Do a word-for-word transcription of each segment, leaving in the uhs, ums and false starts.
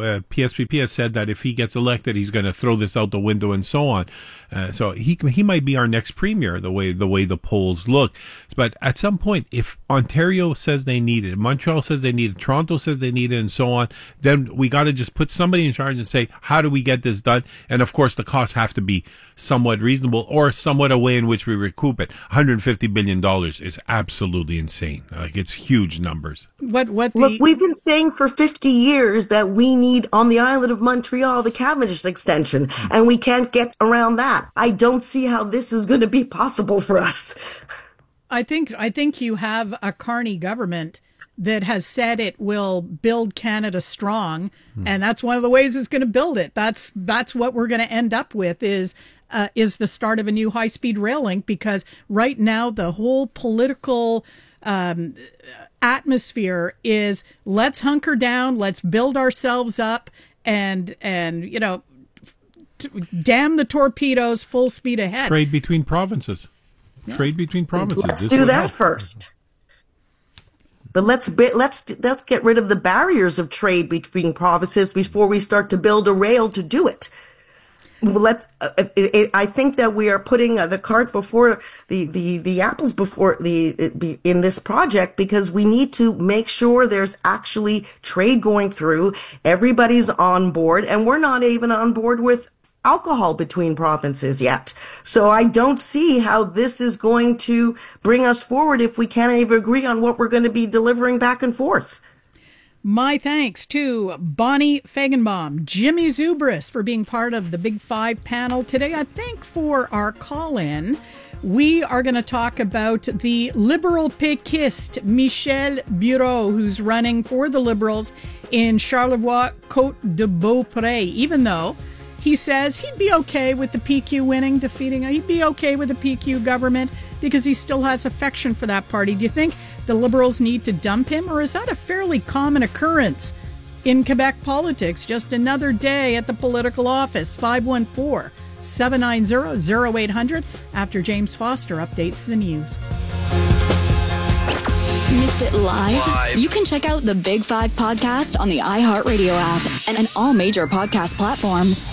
uh, P S P P has said that if he gets elected, he's going to throw this out the window and so on. Uh, so he he might be our next premier, the way the way the polls look. But at some point, if Ontario says they need it, Montreal says they need it, Toronto says they need it, and so on, then we got to just put somebody in charge and say, how do we get this done? And of course, the costs have to be somewhat reasonable or somewhat a way in which we recoup it. one hundred fifty billion dollars is absolutely insane. Like, it's huge numbers. What? What? The- Look, we've been saying for fifty years that we need on the island of Montreal the Cavendish extension, and we can't get around that. I don't see how this is going to be possible for us. I think I think you have a Carney government that has said it will build Canada strong, hmm. and that's one of the ways it's going to build it. That's that's what we're going to end up with is uh, is the start of a new high-speed rail link, because right now the whole political um, atmosphere is let's hunker down, let's build ourselves up, and and you know, damn the torpedoes, full speed ahead. Trade between provinces. Yeah. Trade between provinces. Let's this do that help. first. But let's let's let's get rid of the barriers of trade between provinces before we start to build a rail to do it. Let's. Uh, it, it, I think that we are putting uh, the cart before the, the, the apples before the in this project, because we need to make sure there's actually trade going through. Everybody's on board, and we're not even on board with alcohol between provinces yet. So I don't see how this is going to bring us forward if we can't even agree on what we're going to be delivering back and forth. My thanks to Bonnie Feigenbaum, Jimmy Zubris for being part of the Big Five panel today. I think for our call-in, we are going to talk about the Liberal péquiste, Michel Bureau, who's running for the Liberals in Charlevoix-Côte-de-Beaupré, even though he says he'd be okay with the P Q winning, defeating, he'd be okay with the P Q government because he still has affection for that party. Do you think the Liberals need to dump him, or is that a fairly common occurrence in Quebec politics? Just another day at the political office. five one four, seven nine zero, zero eight hundred after James Foster updates the news. Missed it live? live? You can check out the Big Five podcast on the iHeartRadio app and, and all major podcast platforms.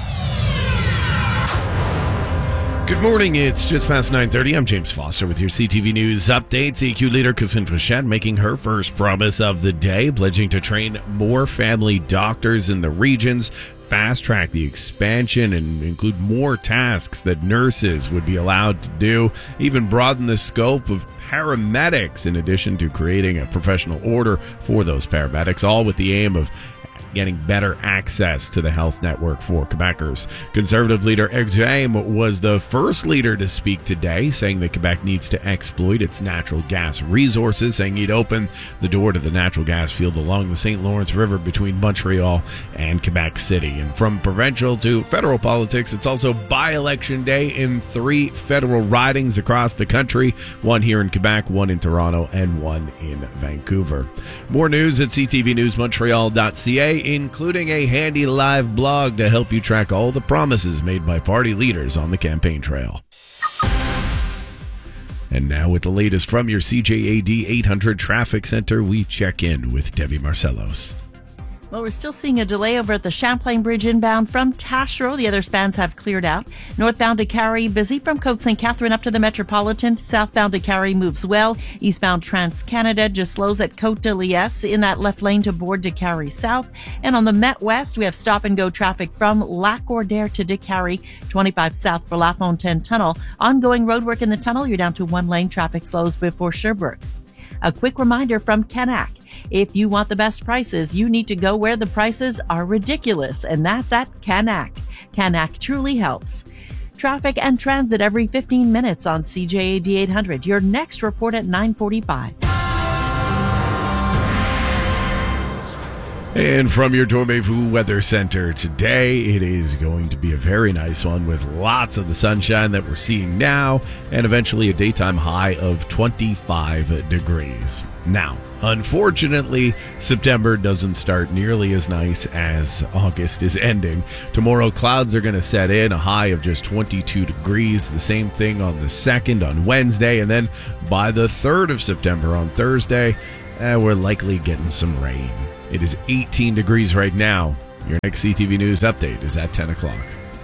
Good morning. It's just past nine thirty. I'm James Foster with your C T V News updates. E Q leader Kasim Fashad making her first promise of the day, pledging to train more family doctors in the regions, fast-track the expansion and include more tasks that nurses would be allowed to do, even broaden the scope of paramedics in addition to creating a professional order for those paramedics, all with the aim of getting better access to the health network for Quebecers. Conservative leader Éric Duhaime was the first leader to speak today, saying that Quebec needs to exploit its natural gas resources, saying he'd open the door to the natural gas field along the Saint Lawrence River between Montreal and Quebec City. And from provincial to federal politics, it's also by-election day in three federal ridings across the country, one here in Quebec, one in Toronto, and one in Vancouver. More news at c t v news montreal dot c a, including a handy live blog to help you track all the promises made by party leaders on the campaign trail. And now with the latest from your C J A D eight hundred Traffic Center, we check in with Debbie Marcellos. Well, we're still seeing a delay over at the Champlain Bridge inbound from Taschereau. The other spans have cleared out. Northbound to Carrie, busy from Côte Saint Catherine up to the Metropolitan. Southbound to Carrie moves well. Eastbound Trans-Canada just slows at Côte de Liesse in that left lane to board to Carrie South. And on the Met West, we have stop-and-go traffic from Lac-Ordère to De Carrie, twenty-five south for La Fontaine Tunnel. Ongoing roadwork in the tunnel, you're down to one lane. Traffic slows before Sherbrooke. A quick reminder from Canac. If you want the best prices, you need to go where the prices are ridiculous, and that's at Canac. Canac truly helps. Traffic and transit every fifteen minutes on C J A D eight hundred. Your next report at nine forty-five. And from your Dormez-vous Weather Center today, it is going to be a very nice one with lots of the sunshine that we're seeing now and eventually a daytime high of twenty-five degrees. Now, unfortunately, September doesn't start nearly as nice as August is ending. Tomorrow, clouds are going to set in, a high of just twenty-two degrees. The same thing on the second, on Wednesday. And then by the third of September, on Thursday, eh, we're likely getting some rain. It is eighteen degrees right now Your next C T V News update is at ten o'clock.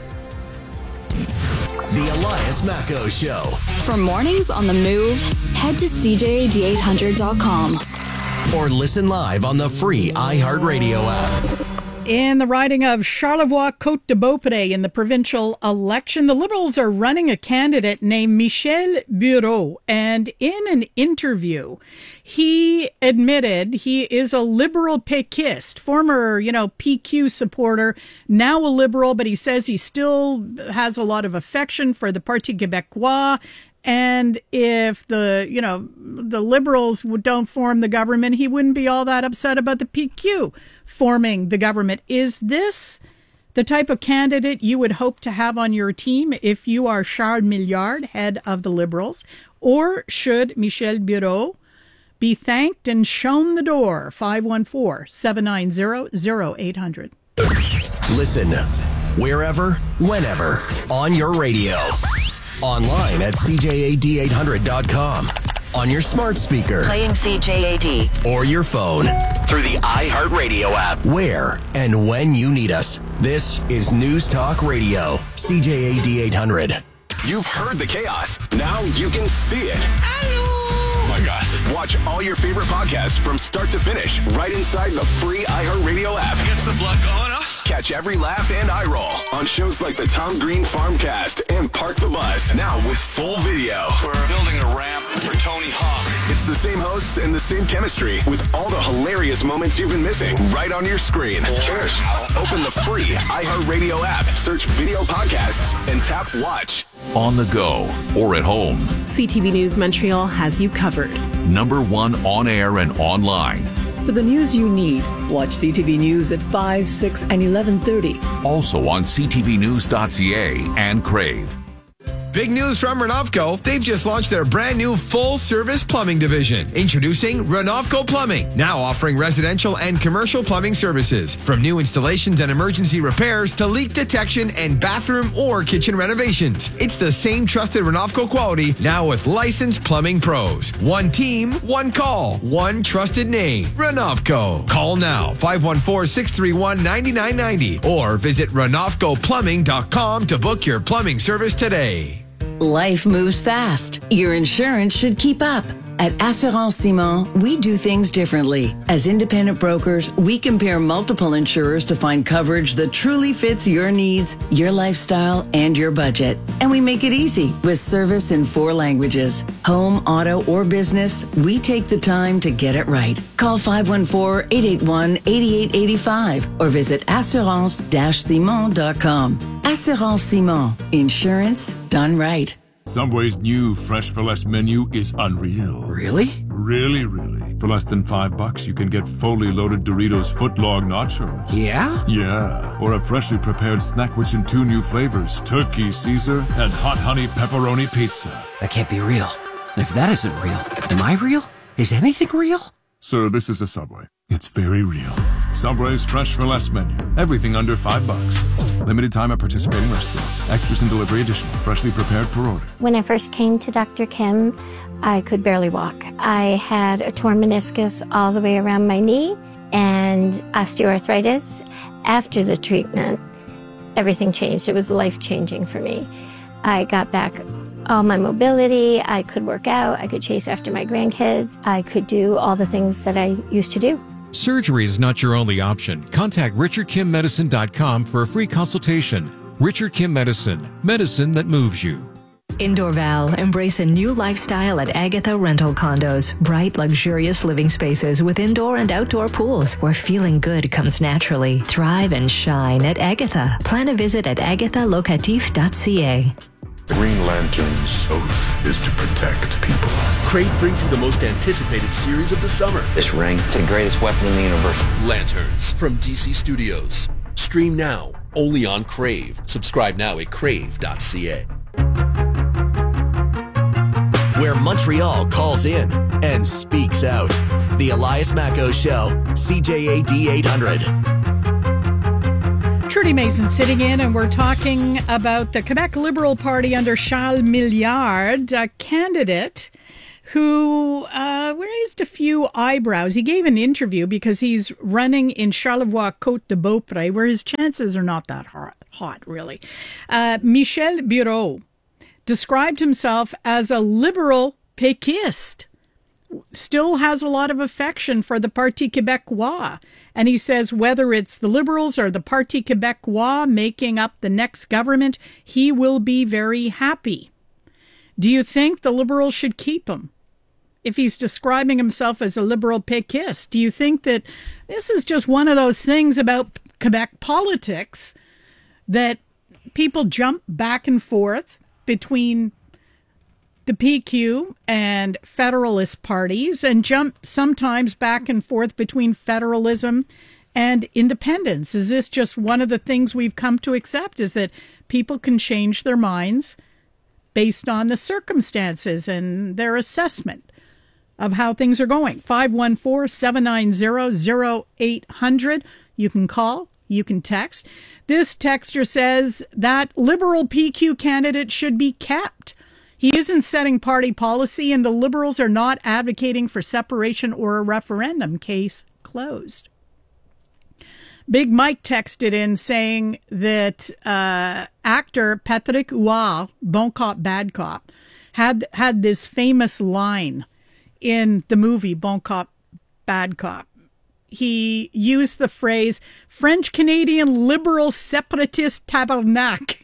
The Elias Macco Show. For mornings on the move, head to C J A D eight hundred dot com. Or listen live on the free iHeartRadio app. In the riding of Charlevoix-Côte de Beaupré in the provincial election, the Liberals are running a candidate named Michel Bureau. And in an interview, he admitted he is a liberal péquiste, former, you know, P Q supporter, now a liberal, but he says he still has a lot of affection for the Parti Québécois. And if the, you know, the Liberals don't form the government, he wouldn't be all that upset about the P Q forming the government. Is this the type of candidate you would hope to have on your team if you are Charles Milliard, head of the Liberals? Or should Michel Bureau be thanked and shown the door? five one four, seven nine zero, zero eight hundred. Listen wherever, whenever, on your radio. Online at C J A D eight hundred dot com. On your smart speaker. Playing C J A D. Or your phone. Through the iHeartRadio app. Where and when you need us. This is News Talk Radio. C J A D eight hundred. You've heard the chaos. Now you can see it. Oh my God. Watch all your favorite podcasts from start to finish right inside the free iHeartRadio app. Gets the blood going up. Catch every laugh and eye roll on shows like the Tom Green Farmcast and Park the Bus. Now with full video. We're building a ramp for Tony Hawk. It's the same hosts and the same chemistry with all the hilarious moments you've been missing right on your screen. Cheers. Open the free iHeartRadio app, search video podcasts, and tap watch. On the go or at home. C T V News Montreal has you covered. Number one on air and online. For the news you need, watch C T V News at five, six, and eleven thirty. Also on c t v news dot c a and Crave. Big news from Renovco. They've just launched their brand new full-service plumbing division. Introducing Renovco Plumbing, now offering residential and commercial plumbing services. From new installations and emergency repairs to leak detection and bathroom or kitchen renovations. It's the same trusted Renovco quality, now with licensed plumbing pros. One team, one call, one trusted name. Renovco. Call now, five one four, six three one, nine nine nine zero or visit renovco plumbing dot com to book your plumbing service today. Life moves fast. Your insurance should keep up. At Assurance Simon, we do things differently. As independent brokers, we compare multiple insurers to find coverage that truly fits your needs, your lifestyle, and your budget. And we make it easy with service in four languages. Home, auto, or business, we take the time to get it right. Call five one four, eight eight one, eight eight eight five or visit assurance dash simon dot com. Assurance Simon. Insurance done right. Subway's new Fresh for Less menu is unreal. Really? Really, really. For less than five bucks, you can get fully loaded Doritos footlong nachos. Yeah? Yeah. Or a freshly prepared snack rich in two new flavors, Turkey Caesar and Hot Honey Pepperoni Pizza. That can't be real. And if that isn't real, am I real? Is anything real? Sir, this is a Subway. It's very real. Subway's Fresh for Less menu. Everything under five bucks. Limited time at participating restaurants. Extras and delivery additional. Freshly prepared per order. When I first came to Doctor Kim, I could barely walk. I had a torn meniscus all the way around my knee and osteoarthritis. After the treatment, everything changed. It was life-changing for me. I got back all my mobility. I could work out. I could chase after my grandkids. I could do all the things that I used to do. Surgery is not your only option. Contact richard kim medicine dot com for a free consultation. Richard Kim Medicine, medicine that moves you. In Dorval, embrace a new lifestyle at Agatha Rental Condos. Bright, luxurious living spaces with indoor and outdoor pools where feeling good comes naturally. Thrive and shine at Agatha. Plan a visit at agatha locatif dot c a. Green Lantern's oath is to protect people. Crave brings you the most anticipated series of the summer. This ring is the greatest weapon in the universe. Lanterns from D C Studios. Stream now, only on Crave. Subscribe now at crave dot c a. Where Montreal calls in and speaks out. The Elias Macco Show, C J A D eight hundred. Trudy Mason sitting in, and we're talking about the Quebec Liberal Party under Charles Milliard, a candidate who uh, raised a few eyebrows. He gave an interview because he's running in Charlevoix-Côte-de-Beaupré, where his chances are not that hot, hot really. Uh, Michel Bureau described himself as a liberal péquiste, still has a lot of affection for the Parti Québécois. And he says whether it's the Liberals or the Parti Québécois making up the next government, he will be very happy. Do you think the Liberals should keep him? If he's describing himself as a liberal péquiste, do you think that this is just one of those things about Quebec politics that people jump back and forth between the P Q and Federalist parties and jump sometimes back and forth between federalism and independence? Is this just one of the things we've come to accept, is that people can change their minds based on the circumstances and their assessment of how things are going? five one four, seven nine zero, zero eight hundred. You can call, you can text. This texter says that Liberal P Q candidate should be kept. He isn't setting party policy, and the Liberals are not advocating for separation or a referendum. Case closed. Big Mike texted in saying that uh, actor Patrick Huard, Bon Cop, Bad Cop, had had this famous line in the movie Bon Cop, Bad Cop. He used the phrase, French-Canadian liberal separatist tabernacle,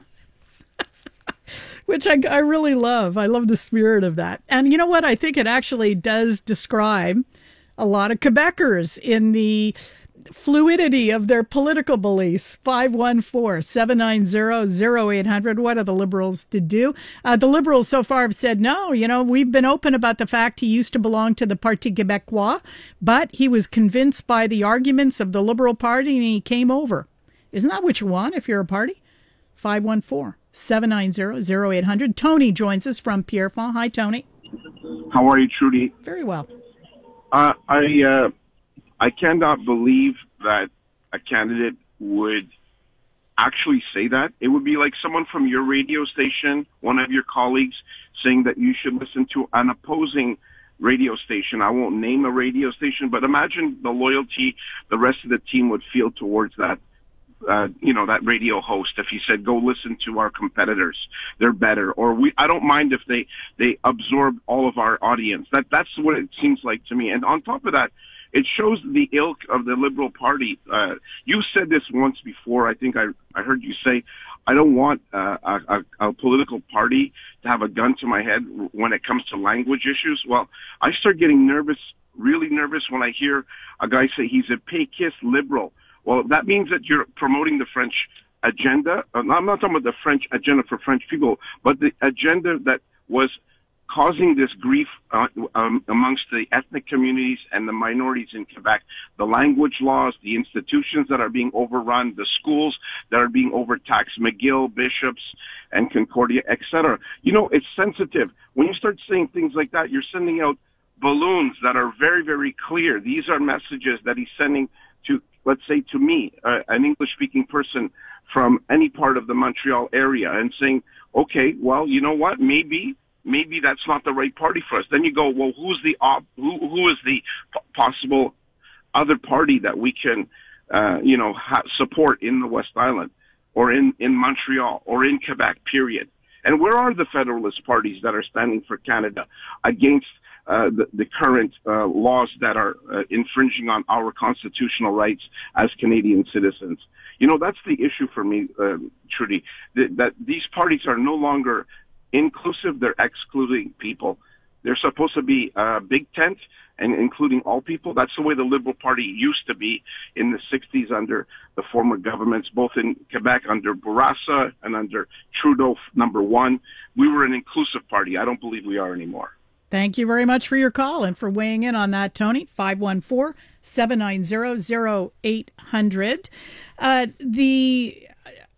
which I, I really love. I love the spirit of that. And you know what? I think it actually does describe a lot of Quebecers in the fluidity of their political beliefs. five one four, seven nine zero, zero eight hundred. What are the Liberals to do? Uh, the Liberals so far have said, no, you know, we've been open about the fact he used to belong to the Parti Québécois, but he was convinced by the arguments of the Liberal Party and he came over. Isn't that what you want if you're a party? five one four, seven nine zero, zero eight hundred. Tony joins us from Pierrefonds. Hi, Tony. How are you, Trudy? Very well. Uh, I uh, I cannot believe that a candidate would actually say that. It would be like someone from your radio station, one of your colleagues, saying that you should listen to an opposing radio station. I won't name a radio station, but imagine the loyalty the rest of the team would feel towards that. Uh, you know, that radio host, if he said, go listen to our competitors, they're better. Or we, I don't mind if they, they absorb all of our audience. That, that's what it seems like to me. And on top of that, it shows the ilk of the Liberal Party. Uh, you said this once before. I think I, I heard you say, I don't want uh, a, a, a political party to have a gun to my head when it comes to language issues. Well, I start getting nervous, really nervous when I hear a guy say he's a péquiste liberal. Well, that means that you're promoting the French agenda. I'm not talking about the French agenda for French people, but the agenda that was causing this grief uh, um, amongst the ethnic communities and the minorities in Quebec. The language laws, the institutions that are being overrun, the schools that are being overtaxed, McGill, Bishops, and Concordia, et cetera. You know, it's sensitive. When you start saying things like that, you're sending out balloons that are very, very clear. These are messages that he's sending to, let's say, to me, uh, an English-speaking person from any part of the Montreal area, and saying, okay, well, you know what, maybe maybe that's not the right party for us. Then you go, well, who's the op- who who is the p- possible other party that we can, uh, you know, ha- support in the West Island or in, in Montreal or in Quebec, period? And where are the Federalist parties that are standing for Canada against Uh, the, the current uh, laws that are uh, infringing on our constitutional rights as Canadian citizens? You know, that's the issue for me, uh, Trudy, that, that these parties are no longer inclusive. They're excluding people. They're supposed to be a big tent and including all people. That's the way the Liberal Party used to be in the sixties under the former governments, both in Quebec under Bourassa and under Trudeau number one. We were an inclusive party. I don't believe we are anymore. Thank you very much for your call and for weighing in on that, Tony. five one four, seven nine zero, zero eight hundred. Uh, the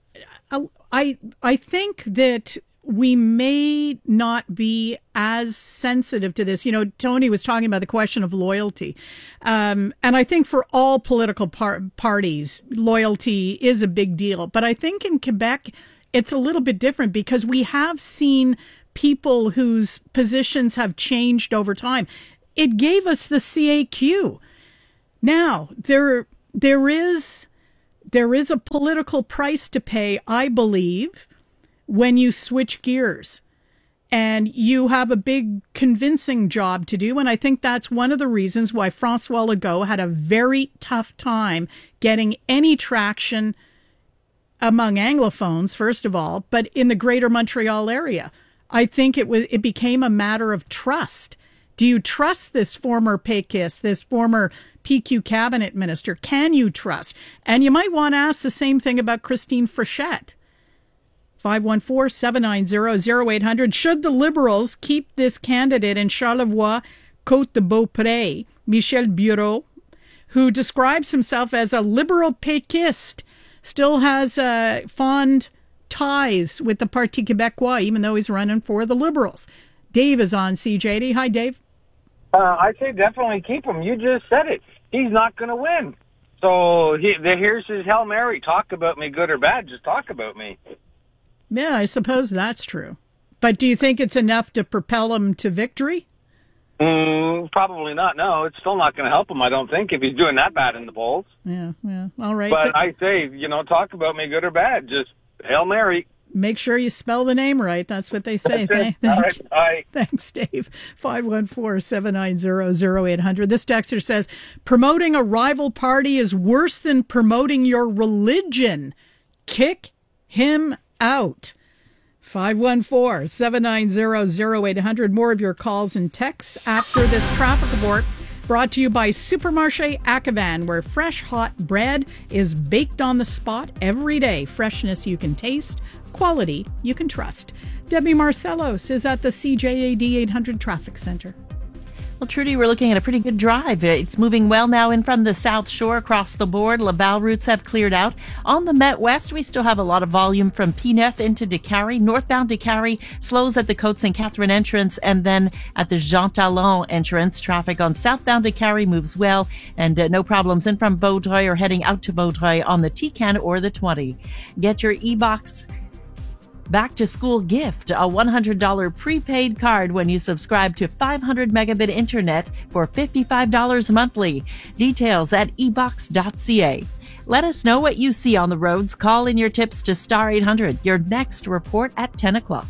uh, I I think that we may not be as sensitive to this. You know, Tony was talking about the question of loyalty. Um, and I think for all political par- parties, loyalty is a big deal. But I think in Quebec, it's a little bit different because we have seen people whose positions have changed over time. It gave us the C A Q. Now, there there is there is a political price to pay, I believe, when you switch gears. And you have a big convincing job to do. And I think that's one of the reasons why François Legault had a very tough time getting any traction among Anglophones, first of all, but in the greater Montreal area. I think it was it became a matter of trust. Do you trust this former Péquiste, this former P Q cabinet minister? Can you trust? And you might want to ask the same thing about Christine Frechette. five one four, seven nine zero, zero eight hundred. Should the Liberals keep this candidate in Charlevoix, Côte de Beaupré, Michel Bureau, who describes himself as a liberal Péquiste, still has uh, fond ties with the Parti Québécois, even though he's running for the Liberals? Dave is on C J D. Hi, Dave. Uh, I say definitely keep him. You just said it. He's not going to win. So he, the, here's his Hail Mary. Talk about me, good or bad. Just talk about me. Yeah, I suppose that's true. But do you think it's enough to propel him to victory? Mm, probably not. No, it's still not going to help him, I don't think, if he's doing that bad in the polls. Yeah, yeah. All right. But, but I say, you know, talk about me, good or bad. Just Hail Mary. Make sure you spell the name right. That's what they say. That's Thank, All right. Bye. Thanks, Dave. five one four, seven nine zero, zero eight hundred. This texter says, promoting a rival party is worse than promoting your religion. Kick him out. five one four, seven nine zero, zero eight hundred. More of your calls and texts after this traffic report, brought to you by Supermarché Ackevan, where fresh hot bread is baked on the spot every day. Freshness you can taste, quality you can trust. Debbie Marcellos is at the C J A D eight hundred Traffic Center. Well, Trudy, we're looking at a pretty good drive. It's moving well now in from the South Shore across the board. Laval routes have cleared out. On the Met West, we still have a lot of volume from P N F into Décarie. Northbound Décarie slows at the Côte Saint Catherine entrance, and then at the Jean Talon entrance. Traffic on southbound Décarie moves well, and uh, no problems in from Vaudreuil or heading out to Vaudreuil on the T C A N or the twenty. Get your e-box back to school gift, a one hundred dollars prepaid card when you subscribe to five hundred megabit internet for fifty-five dollars monthly. Details at e box dot c a. Let us know what you see on the roads. Call in your tips to Star eight hundred. Your next report at ten o'clock.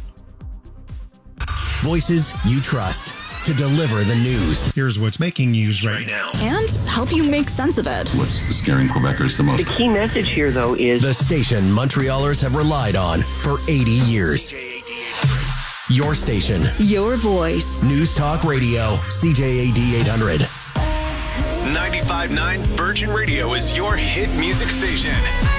Voices you trust to deliver the news. Here's what's making news right now. And help you make sense of it. What's scaring Quebecers the most? The key message here, though, is the station Montrealers have relied on for eighty years. Your station. Your voice. News Talk Radio, C J A D eight hundred. ninety-five point nine Virgin Radio is your hit music station.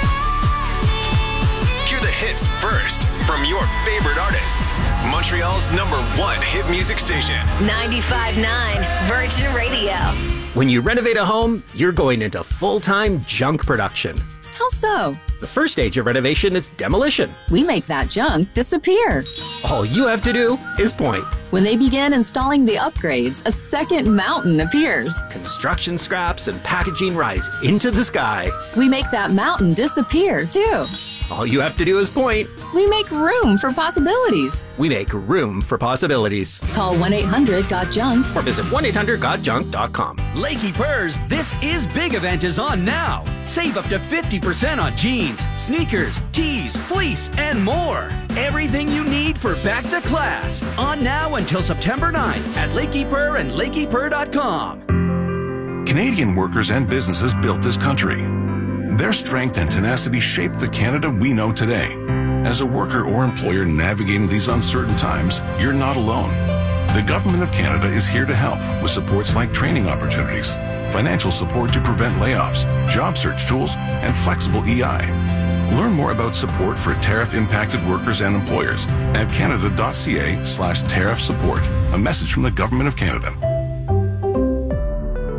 Hear the hits first from your favorite artists. Montreal's number one hit music station. ninety-five point nine Virgin Radio. when you renovate a home, you're going into full-time junk production. How so? The first stage of renovation is demolition. We make that junk disappear. All you have to do is point. When they begin installing the upgrades, a second mountain appears. Construction scraps and packaging rise into the sky. We make that mountain disappear, too. All you have to do is point. We make room for possibilities. We make room for possibilities. Call one eight hundred got junk or visit one eight hundred got junk dot com. Lakey Purrs, This Is Big event is on now. Save up to fifty percent on jeans, sneakers, tees, fleece, and more. Everything you need for back to class. On now until September ninth at Lakey Purr and lakey purr dot com. Canadian workers and businesses built this country. Their strength and tenacity shaped the Canada we know today. As a worker or employer navigating these uncertain times, you're not alone. The Government of Canada is here to help with supports like training opportunities, financial support to prevent layoffs, job search tools, and flexible E I. Learn more about support for tariff-impacted workers and employers at canada.ca slash tariff support. A message from the Government of Canada. Behind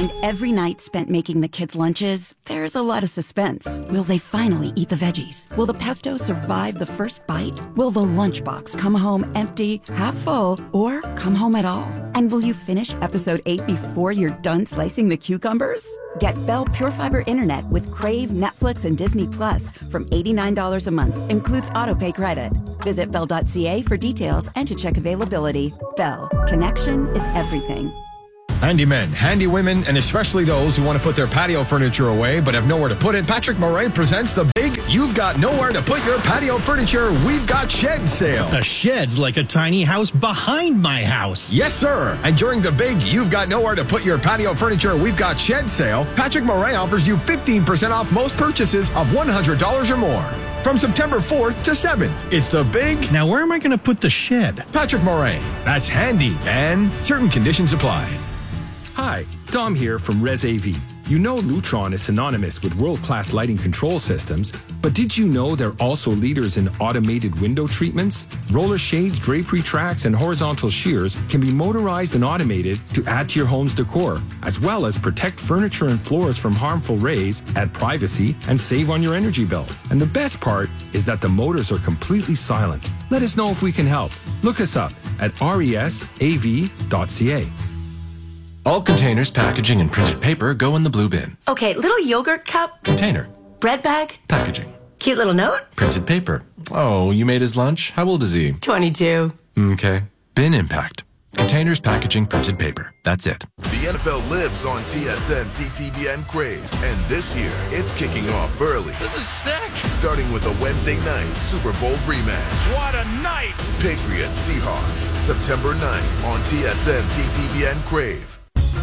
Behind every night spent making the kids' lunches, there's a lot of suspense. Will they finally eat the veggies? Will the pesto survive the first bite? Will the lunchbox come home empty, half full, or come home at all? And will you finish episode eight before you're done slicing the cucumbers? Get Bell Pure Fiber Internet with Crave, Netflix, and Disney Plus from eighty-nine dollars a month. Includes autopay credit. Visit bell dot c a for details and to check availability. Bell. Connection is everything. Handy men, handy women, and especially those who want to put their patio furniture away but have nowhere to put it, Patrick Morin presents the big You've Got Nowhere to Put Your Patio Furniture We've Got Shed sale. A shed's like a tiny house behind my house. Yes, sir. And during the big You've Got Nowhere to Put Your Patio Furniture We've Got Shed sale, Patrick Morin offers you fifteen percent off most purchases of one hundred dollars or more. From September fourth to seventh, it's the big... Now, where am I going to put the shed? Patrick Morin. That's handy, and certain conditions apply. Hi, Dom here from Res A V. You know Lutron is synonymous with world-class lighting control systems, but did you know they're also leaders in automated window treatments? Roller shades, drapery tracks, and horizontal shears can be motorized and automated to add to your home's decor, as well as protect furniture and floors from harmful rays, add privacy, and save on your energy bill. And the best part is that the motors are completely silent. Let us know if we can help. Look us up at resav dot c a. All containers, packaging, and printed paper go in the blue bin. Okay, little yogurt cup. Container. Bread bag. Packaging. Cute little note. Printed paper. Oh, you made his lunch? How old is he? twenty-two. Okay. Bin impact. Containers, packaging, printed paper. That's it. The N F L lives on T S N, C T V N Crave. And this year, it's kicking off early. This is sick. Starting with a Wednesday night Super Bowl rematch. What a night. Patriots Seahawks, September ninth on T S N, C T V N Crave.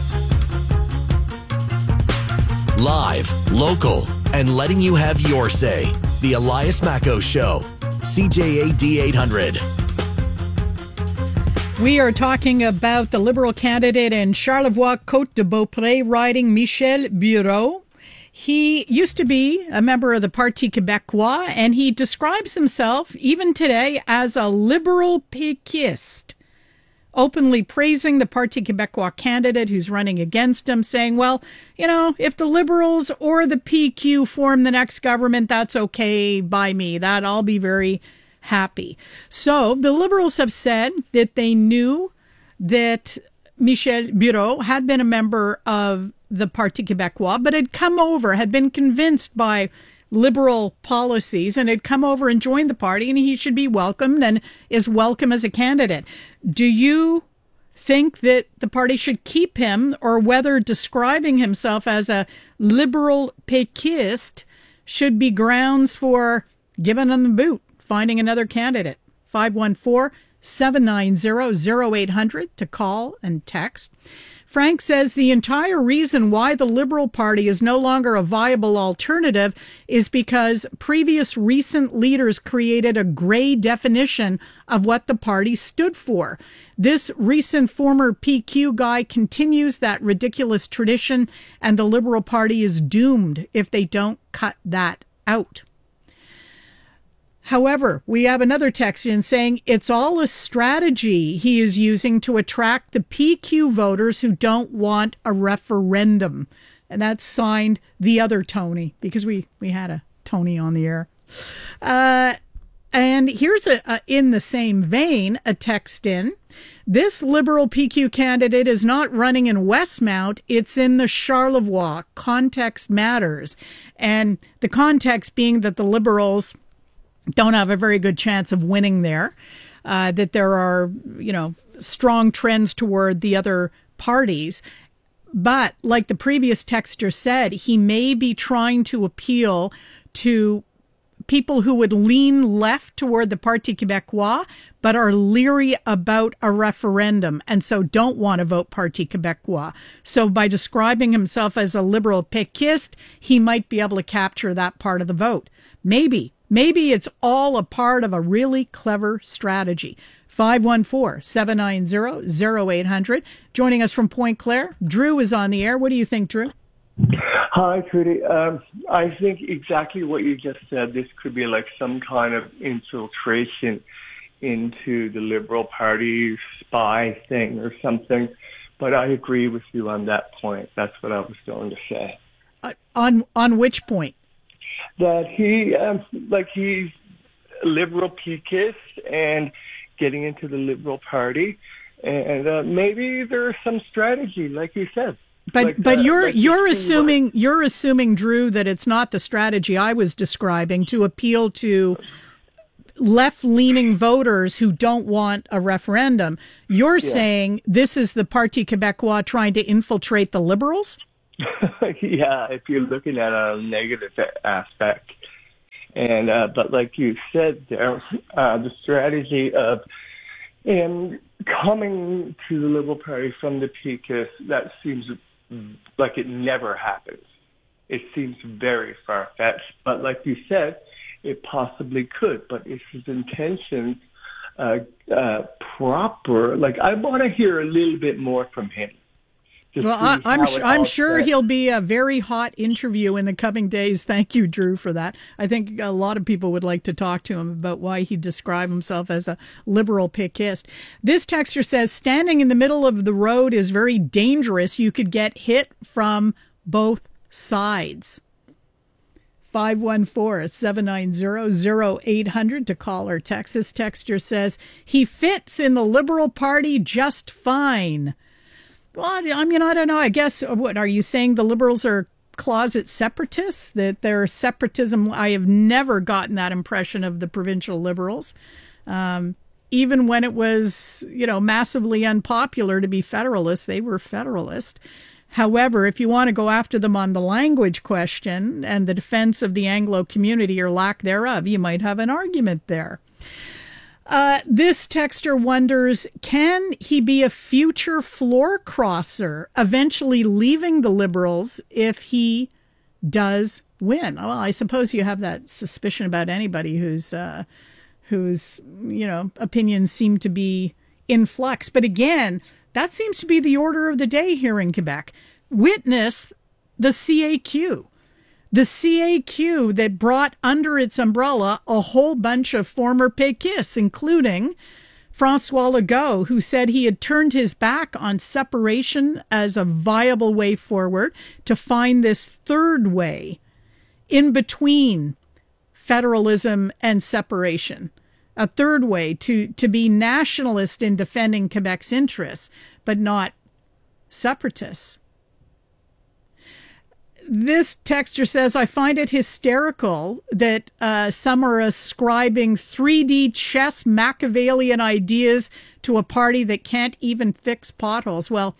Live, local, and letting you have your say. The Elias Macco Show. C J A D eight hundred. We are talking about the Liberal candidate in Charlevoix-Côte-de-Beaupré riding, Michel Bureau. He used to be a member of the Parti Québécois, and he describes himself, even today, as a liberal péquiste, openly praising the Parti Québécois candidate who's running against him, saying, well, you know, if the Liberals or the P Q form the next government, that's okay by me. That I'll be very happy. So the Liberals have said that they knew that Michel Bureau had been a member of the Parti Québécois, but had come over, had been convinced by liberal policies and had come over and joined the party, and he should be welcomed and is welcome as a candidate. Do you think that the party should keep him, or whether describing himself as a liberal péquiste should be grounds for giving him the boot, finding another candidate? five one four, seven nine zero, zero eight hundred to call and text. Frank says the entire reason why the Liberal Party is no longer a viable alternative is because previous recent leaders created a gray definition of what the party stood for. This recent former P Q guy continues that ridiculous tradition, and the Liberal Party is doomed if they don't cut that out. However, we have another text in saying it's all a strategy he is using to attract the P Q voters who don't want a referendum. And that's signed the other Tony, because we, we had a Tony on the air. Uh, and here's, a, a in the same vein, a text in. This Liberal P Q candidate is not running in Westmount. It's in the Charlevoix. Context matters. And the context being that the Liberals don't have a very good chance of winning there, uh, that there are, you know, strong trends toward the other parties. But like the previous texter said, he may be trying to appeal to people who would lean left toward the Parti Québécois, but are leery about a referendum and so don't want to vote Parti Québécois. So by describing himself as a liberal péquiste, he might be able to capture that part of the vote. Maybe. Maybe it's all a part of a really clever strategy. five one four, seven nine zero, zero eight hundred. Joining us from Point Claire, Drew is on the air. What do you think, Drew? Hi, Trudy. Um, I think exactly what you just said. This could be like some kind of infiltration into the Liberal Party spy thing or something. but I agree with you on that point. That's what I was going to say. Uh, on on which point? That he, um, like he's a liberal peakist and getting into the Liberal Party, and uh, maybe there's some strategy, like you said. But like, but uh, you're like you're you assuming were. you're assuming, Drew, that it's not the strategy I was describing to appeal to left-leaning voters who don't want a referendum. You're Yeah. saying this is the Parti Québécois trying to infiltrate the Liberals? Yeah, if you're looking at a negative aspect. And uh, but like you said there, uh, the strategy of um, coming to the Liberal Party from the Peakists, that seems like it never happens. It seems very far-fetched. But like you said, it possibly could. But if his intentions uh, uh, proper, like I want to hear a little bit more from him. to Well, see I, I'm how su- it I'm all sure set. he'll be a very hot interview in the coming days. Thank you, Drew, for that. I think a lot of people would like to talk to him about why he described himself as a liberal pickist. This texter says, standing in the middle of the road is very dangerous. You could get hit from both sides. five one four, seven nine zero, zero eight hundred to call or text. This texter says, he fits in the Liberal Party just fine. Well, I mean, I don't know. I guess, what are you saying? The Liberals are closet separatists? That they're separatism? I have never gotten that impression of the provincial Liberals. Um, even when it was, you know, massively unpopular to be Federalist, they were Federalist. However, if you want to go after them on the language question and the defense of the Anglo community or lack thereof, you might have an argument there. Uh, this texter wonders, can he be a future floor crosser, eventually leaving the Liberals if he does win? Well, I suppose you have that suspicion about anybody who's, uh, whose, you know, opinions seem to be in flux. But again, that seems to be the order of the day here in Quebec. Witness the C A Q. The C A Q that brought under its umbrella a whole bunch of former péquistes, including François Legault, who said he had turned his back on separation as a viable way forward to find this third way in between federalism and separation. A third way to, to be nationalist in defending Quebec's interests, but not separatists. This texter says, I find it hysterical that uh, some are ascribing three D chess Machiavellian ideas to a party that can't even fix potholes. Well,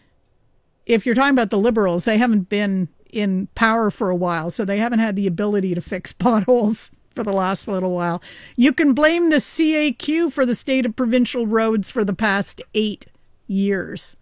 if you're talking about the Liberals, they haven't been in power for a while, so they haven't had the ability to fix potholes for the last little while. You can blame the C A Q for the state of provincial roads for the past eight years.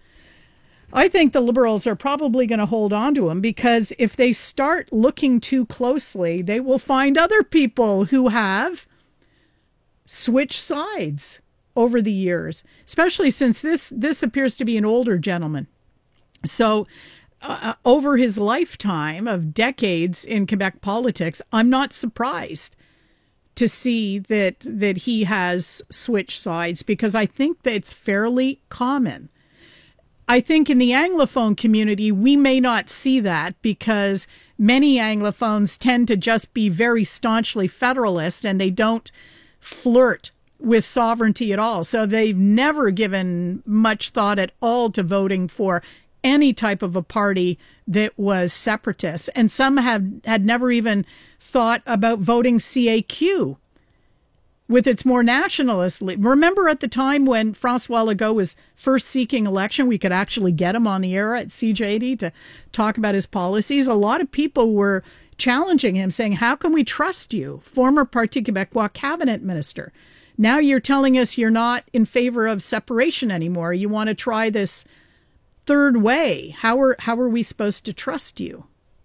I think the Liberals are probably going to hold on to him because if they start looking too closely, they will find other people who have switched sides over the years, especially since this, this appears to be an older gentleman. So uh, over his lifetime of decades in Quebec politics, I'm not surprised to see that, that he has switched sides because I think that it's fairly common. I think in the Anglophone community, we may not see that because many Anglophones tend to just be very staunchly federalist and they don't flirt with sovereignty at all. So they've never given much thought at all to voting for any type of a party that was separatist. And some have had never even thought about voting C A Q with its more nationalist. Remember at the time when François Legault was first seeking election, we could actually get him on the air at C J D to talk about his policies. A lot of people were challenging him, saying, how can we trust you, former Parti Québécois cabinet minister? Now you're telling us you're not in favor of separation anymore. You want to try this third way. How are, how are we supposed to trust you?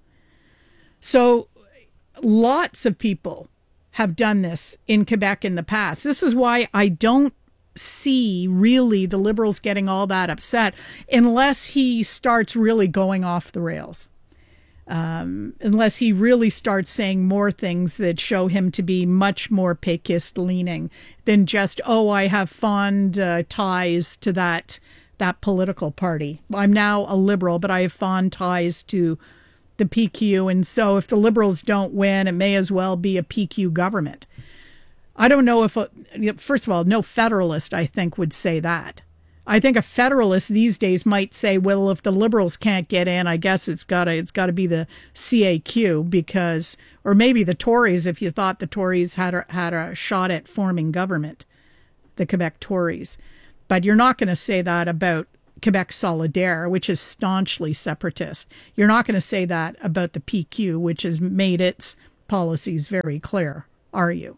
So lots of people have done this in Quebec in the past. This is why I don't see really the Liberals getting all that upset unless he starts really going off the rails. Um, unless he really starts saying more things that show him to be much more Péquiste leaning than just, oh, I have fond uh, ties to that that political party. I'm now a Liberal, but I have fond ties to the P Q, and so if the Liberals don't win, it may as well be a P Q government. I don't know if, a, first of all, no federalist, I think, would say that. I think a federalist these days might say, well, if the Liberals can't get in, I guess it's gotta it's gotta be the C A Q, because, or maybe the Tories, if you thought the Tories had a, had a shot at forming government, the Quebec Tories. But you're not going to say that about Quebec Solidaire, which is staunchly separatist. You're not going to say that about the P Q, which has made its policies very clear, are you?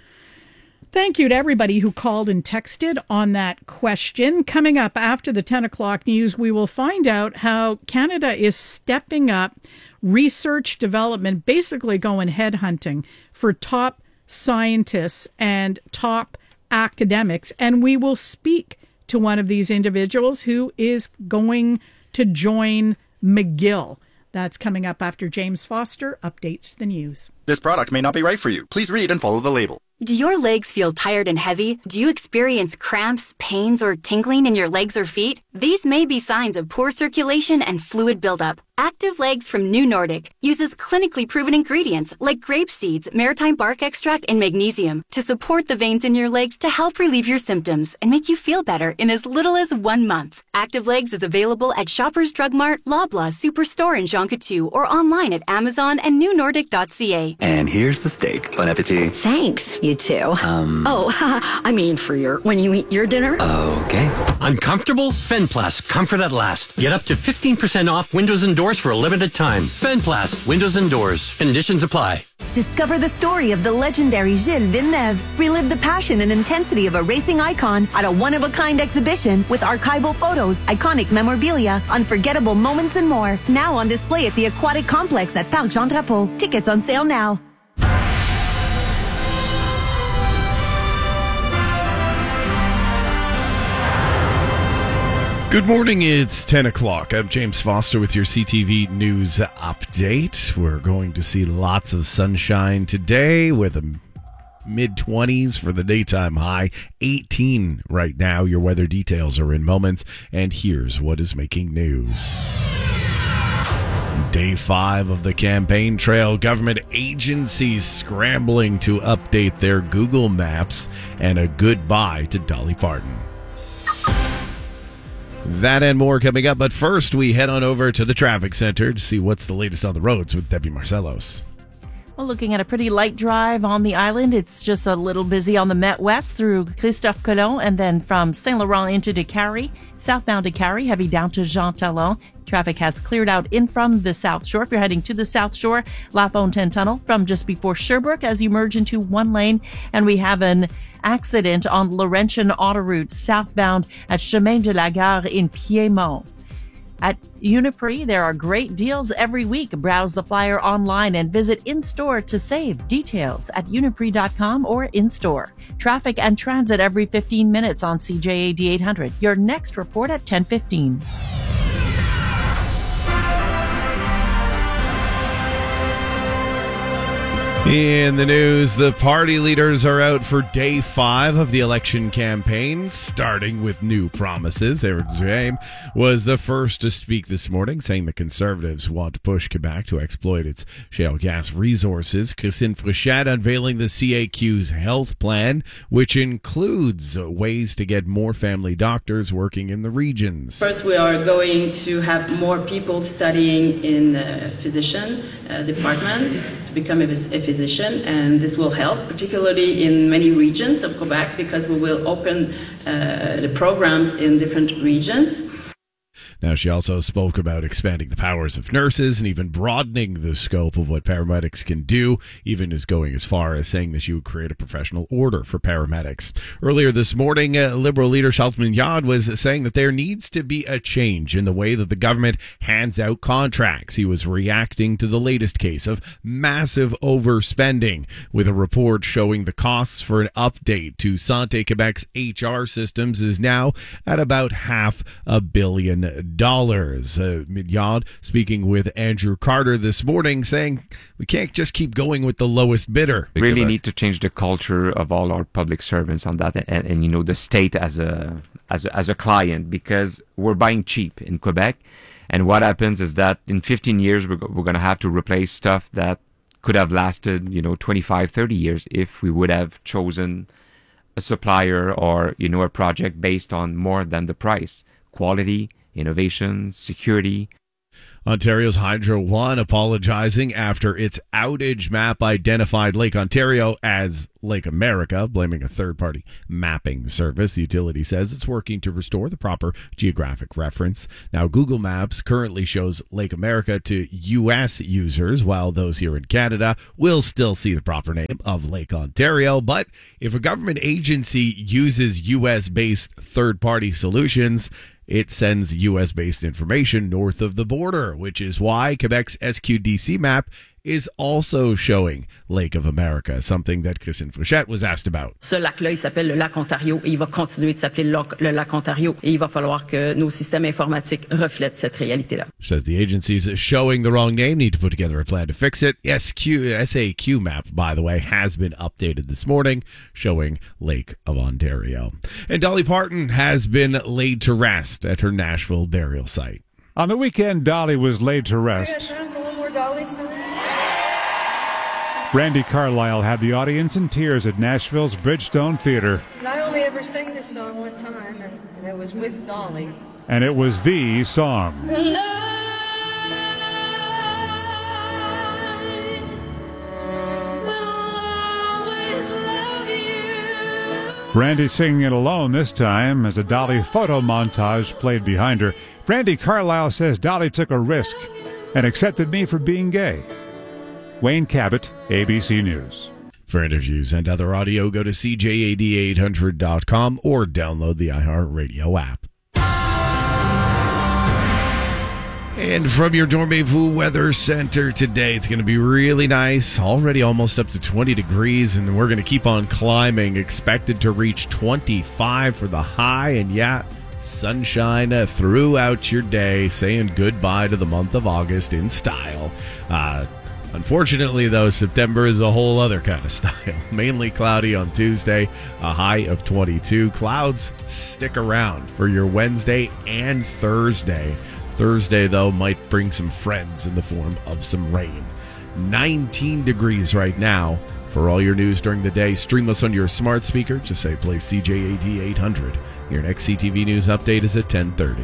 Thank you to everybody who called and texted on that question. Coming up after the ten o'clock news, we will find out how Canada is stepping up research development, basically going headhunting for top scientists and top academics. And we will speak to one of these individuals who is going to join McGill. That's coming up after James Foster updates the news. This product may not be right for you. Please read and follow the label. Do your legs feel tired and heavy? Do you experience cramps, pains, or tingling in your legs or feet? These may be signs of poor circulation and fluid buildup. Active Legs from New Nordic uses clinically proven ingredients like grape seeds, maritime bark extract, and magnesium to support the veins in your legs to help relieve your symptoms and make you feel better in as little as one month. Active Legs is available at Shoppers Drug Mart, Loblaw, Superstore, and Jean Coutu, or online at Amazon and new nordic dot c a. And here's the steak. Bon appetit. Thanks, you too. Um. Oh, I mean for your, when you eat your dinner. Okay. Uncomfortable? Fenplast. Comfort at last. Get up to fifteen percent off windows and doors for a limited time. Fenplast. Windows and doors. Conditions apply. Discover the story of the legendary Gilles Villeneuve. Relive the passion and intensity of a racing icon at a one-of-a-kind exhibition with archival photos, iconic memorabilia, unforgettable moments, and more. Now on display at the Aquatic Complex at Parc Jean Drapeau. Tickets on sale now. Good morning, it's ten o'clock. I'm James Foster with your C T V News Update. We're going to see lots of sunshine today with a mid-twenties for the daytime high, eighteen right now. Your weather details are in moments, and here's what is making news. Day five of the campaign trail, government agencies scrambling to update their Google Maps, and a goodbye to Dolly Parton. That and more coming up, but first we head on over to the traffic center to see what's the latest on the roads with Debbie Marcellos. Well, looking at a pretty light drive on the island. It's just a little busy on the Met West through Christophe Colomb, and then from Saint Laurent into Décarie, southbound Décarie, heavy down to Jean Talon. Traffic has cleared out in from the South Shore. If you're heading to the South Shore, La Fontaine Tunnel from just before Sherbrooke as you merge into one lane. And we have an accident on Laurentian Autoroute southbound at Chemin de la Gare in Piedmont. At Uniprix, there are great deals every week. Browse the flyer online and visit in-store to save. Details at uniprix dot com or in-store. Traffic and transit every fifteen minutes on C J A D eight hundred. Your next report at ten fifteen. In the news, the party leaders are out for day five of the election campaign, starting with new promises. Éric Duhaime was the first to speak this morning, saying the Conservatives want to push Quebec to exploit its shale gas resources. Christine Fréchette unveiling the C A Q's health plan, which includes ways to get more family doctors working in the regions. First, we are going to have more people studying in the physician uh, department to become a physician. And this will help, particularly in many regions of Quebec, because we will open uh, the programs in different regions. Now, she also spoke about expanding the powers of nurses and even broadening the scope of what paramedics can do, even as going as far as saying that she would create a professional order for paramedics. Earlier this morning, uh, Liberal leader Charles Mignard was saying that there needs to be a change in the way that the government hands out contracts. He was reacting to the latest case of massive overspending, with a report showing the costs for an update to Santé Quebec's H R systems is now at about half a billion dollars. Uh, Midyad speaking with Andrew Carter this morning, saying we can't just keep going with the lowest bidder. We really need to change the culture of all our public servants on that, and, and, and you know, the state as a as a, as a client, because we're buying cheap in Quebec. And what happens is that in fifteen years, we're, we're going to have to replace stuff that could have lasted, you know, twenty-five, thirty years if we would have chosen a supplier or, you know, a project based on more than the price. Quality, innovation, security. Ontario's Hydro One apologizing after its outage map identified Lake Ontario as Lake America, blaming a third-party mapping service. The utility says it's working to restore the proper geographic reference. Now, Google Maps currently shows Lake America to U S users, while those here in Canada will still see the proper name of Lake Ontario. But if a government agency uses U S-based third-party solutions, it sends U S-based information north of the border, which is why Quebec's S Q D C map is also showing Lake of America, something that Christine Fréchette was asked about. Ce lac-là, il s'appelle le lac Ontario et il va continuer de s'appeler le, le lac Ontario. Et il va falloir que nos systèmes informatiques reflètent cette réalité-là. Says the agencies showing the wrong name need to put together a plan to fix it. S Q, S A Q map, by the way, has been updated this morning, showing Lake of Ontario. And Dolly Parton has been laid to rest at her Nashville burial site. On the weekend, Dolly was laid to rest. Brandi Carlile had the audience in tears at Nashville's Bridgestone Theater. I only ever sang this song one time, and, and it was with Dolly. And it was the song. Brandi singing it alone this time as a Dolly photo montage played behind her. Brandi Carlile says Dolly took a risk and accepted me for being gay. Wayne Cabot, A B C News. For interviews and other audio, go to C J A D eight hundred dot com or download the iHeartRadio app. And from your Dormez-vous Weather Center today, it's going to be really nice. Already almost up to twenty degrees, and we're going to keep on climbing. Expected to reach twenty-five for the high, and yeah, sunshine uh, throughout your day, saying goodbye to the month of August in style. Uh, unfortunately, though, September is a whole other kind of style. Mainly cloudy on Tuesday, a high of twenty-two. Clouds stick around for your Wednesday and Thursday. Thursday, though, might bring some friends in the form of some rain. nineteen degrees right now. For all your news during the day, stream us on your smart speaker. Just say play C J A D eight hundred. Your next C T V News update is at ten thirty.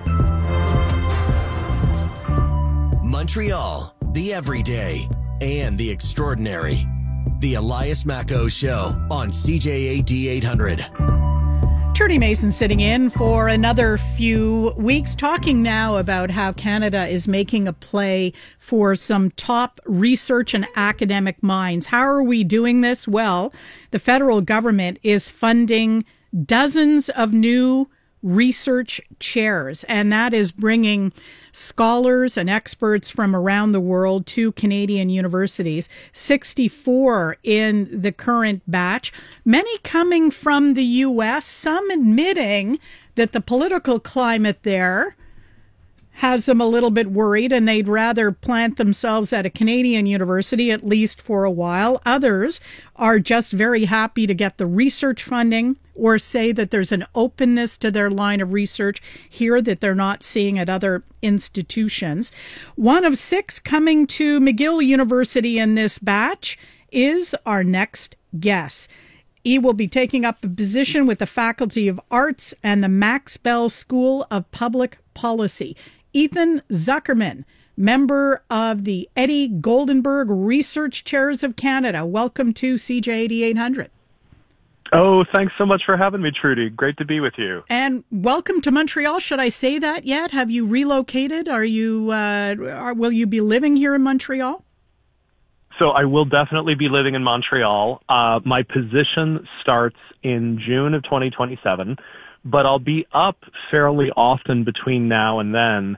Montreal, the everyday and the extraordinary. The Elias Macco Show on C J A D eight hundred. Trudy Mason sitting in for another few weeks, talking now about how Canada is making a play for some top research and academic minds. How are we doing this? Well, the federal government is funding dozens of new research chairs, and that is bringing scholars and experts from around the world to Canadian universities. sixty-four in the current batch, many coming from the U S, some admitting that the political climate there has them a little bit worried and they'd rather plant themselves at a Canadian university, at least for a while. Others are just very happy to get the research funding or say that there's an openness to their line of research here that they're not seeing at other institutions. One of six coming to McGill University in this batch is our next guest. He will be taking up a position with the Faculty of Arts and the Max Bell School of Public Policy. Ethan Zuckerman, member of the Eddie Goldenberg Research Chairs of Canada. Welcome to C J A D eight hundred. Oh, thanks so much for having me, Trudy. Great to be with you. And welcome to Montreal. Should I say that yet? Have you relocated? Are you? Uh, are, will you be living here in Montreal? So I will definitely be living in Montreal. Uh, my position starts in June of twenty twenty-seven. But I'll be up fairly often between now and then.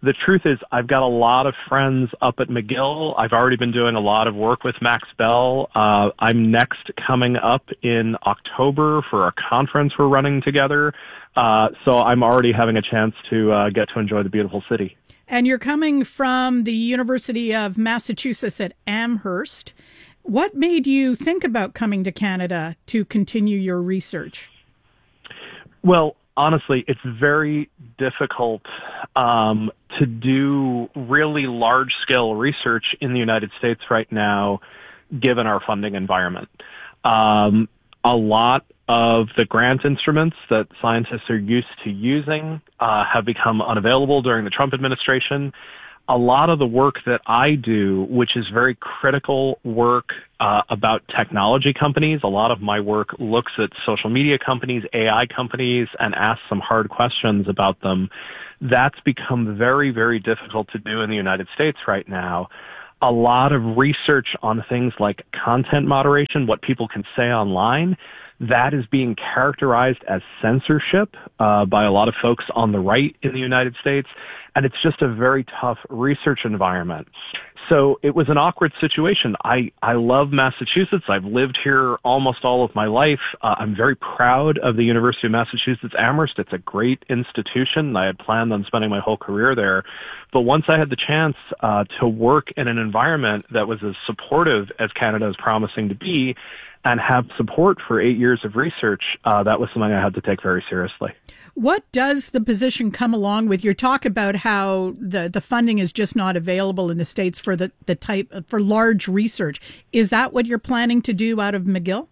the truth is I've got a lot of friends up at McGill. I've already been doing a lot of work with Max Bell. Uh, I'm next coming up in October for a conference we're running together. Uh, so I'm already having a chance to uh, get to enjoy the beautiful city. And you're coming from the University of Massachusetts at Amherst. What made you think about coming to Canada to continue your research? Well, honestly, it's very difficult um, to do really large-scale research in the United States right now, given our funding environment. Um, a lot of the grant instruments that scientists are used to using uh, have become unavailable during the Trump administration. A lot of the work that I do, which is very critical work uh, about technology companies, a lot of my work looks at social media companies, A I companies, and asks some hard questions about them. That's become very, very difficult to do in the United States right now. A lot of research on things like content moderation, what people can say online, that is being characterized as censorship uh, by a lot of folks on the right in the United States, and it's just a very tough research environment. So it was an awkward situation. I, I love Massachusetts. I've lived here almost all of my life. Uh, I'm very proud of the University of Massachusetts Amherst. It's a great institution. I had planned on spending my whole career there. But once I had the chance uh, to work in an environment that was as supportive as Canada is promising to be, and have support for eight years of research, uh, that was something I had to take very seriously. What does the position come along with? Your talk about how the, the funding is just not available in the States for the, the type for large research. Is that what you're planning to do out of McGill?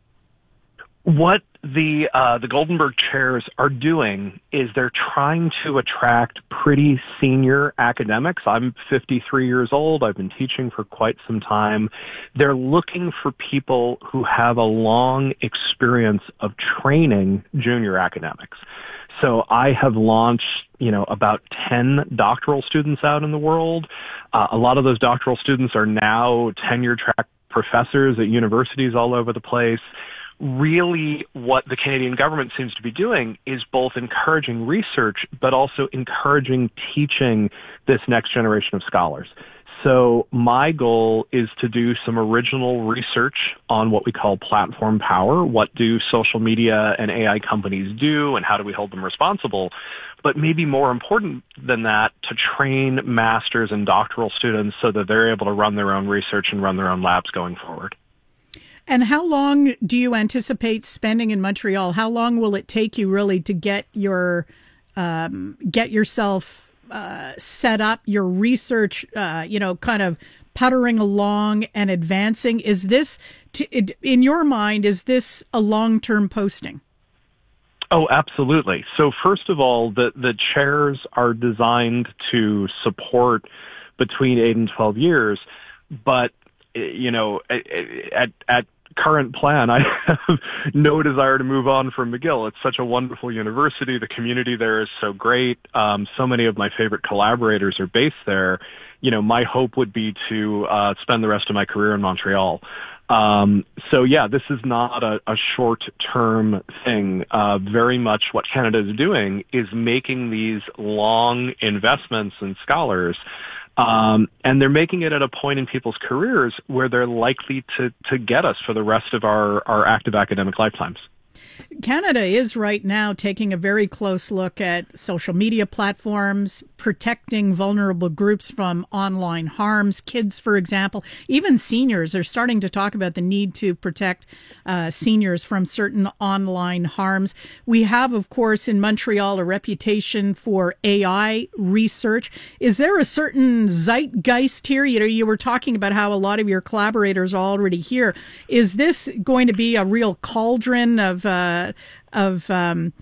What the uh, the Goldenberg chairs are doing is they're trying to attract pretty senior academics. I'm fifty-three years old. I've been teaching for quite some time. They're looking for people who have a long experience of training junior academics. So I have launched, you know, about ten doctoral students out in the world. Uh, a lot of those doctoral students are now tenure track professors at universities all over the place. Really, what the Canadian government seems to be doing is both encouraging research, but also encouraging teaching this next generation of scholars. So my goal is to do some original research on what we call platform power. What do social media and A I companies do, and how do we hold them responsible? But maybe more important than that, to train masters and doctoral students so that they're able to run their own research and run their own labs going forward. And how long do you anticipate spending in Montreal? How long will it take you really to get your um, get yourself uh, set up, your research, uh, you know, kind of puttering along and advancing? Is this, to, in your mind, is this a long-term posting? Oh, absolutely. So first of all, the, the chairs are designed to support between eight and twelve years, but you know, at, at current plan, I have no desire to move on from McGill. It's such a wonderful university. The community there is so great. Um, so many of my favorite collaborators are based there. You know, my hope would be to uh, spend the rest of my career in Montreal. Um, so yeah, this is not a, a short-term thing. Uh, very much what Canada is doing is making these long investments in scholars. Um, and they're making it at a point in people's careers where they're likely to, to get us for the rest of our, our active academic lifetimes. Canada is right now taking a very close look at social media platforms, protecting vulnerable groups from online harms. Kids, for example, even seniors are starting to talk about the need to protect uh, seniors from certain online harms. We have, of course, in Montreal, a reputation for A I research. Is there a certain zeitgeist here? You know, you were talking about how a lot of your collaborators are already here. Is this going to be a real cauldron of uh, of um,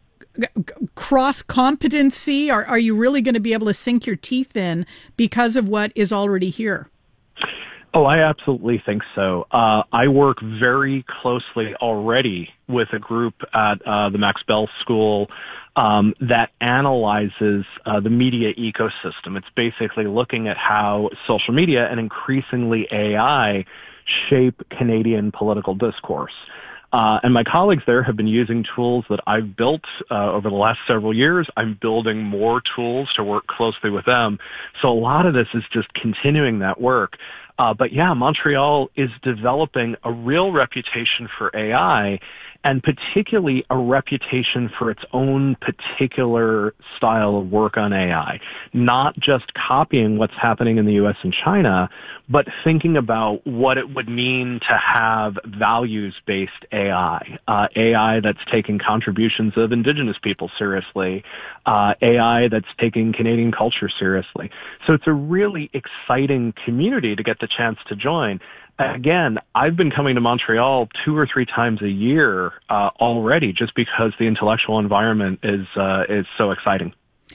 cross competency? Are, are you really going to be able to sink your teeth in because of what is already here? Oh, I absolutely think so. Uh, I work very closely already with a group at uh, the Max Bell School um, that analyzes uh, the media ecosystem. It's basically looking at how social media and increasingly A I shape Canadian political discourse. Uh, and my colleagues there have been using tools that I've built uh, over the last several years. I'm building more tools to work closely with them. So a lot of this is just continuing that work. Uh, but yeah, Montreal is developing a real reputation for A I, and particularly a reputation for its own particular style of work on A I. Not just copying what's happening in the U S and China, but thinking about what it would mean to have values-based A I. Uh, A I that's taking contributions of Indigenous people seriously. Uh, A I that's taking Canadian culture seriously. So it's a really exciting community to get the chance to join. Again, I've been coming to Montreal two or three times a year uh, already, just because the intellectual environment is uh, is so exciting.